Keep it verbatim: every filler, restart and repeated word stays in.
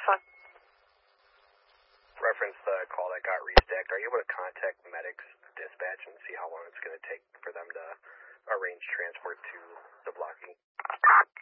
phone. Reference the call that got restacked. Are you able to contact medics dispatch and see how long it's going to take for them to